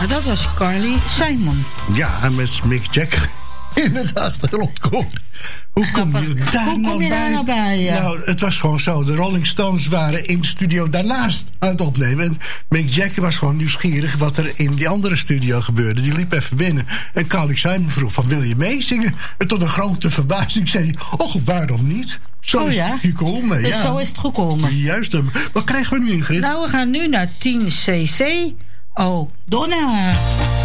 Nou, dat was Carly Simon. Ja, en met Mick Jagger in het achtergrondkoor. Hoe kom je daar nou bij? Ja. Nou, het was gewoon zo. De Rolling Stones waren in de studio daarnaast aan het opnemen. En Mick Jagger was gewoon nieuwsgierig wat er in die andere studio gebeurde. Die liep even binnen. En Carly Simon vroeg van, wil je meezingen? En tot een grote verbazing zei hij, och, waarom niet? Zo is het gekomen. Dus zo is het gekomen. Juist. Wat krijgen we nu, Ingrid? Nou, we gaan nu naar 10cc. Oh, Donna.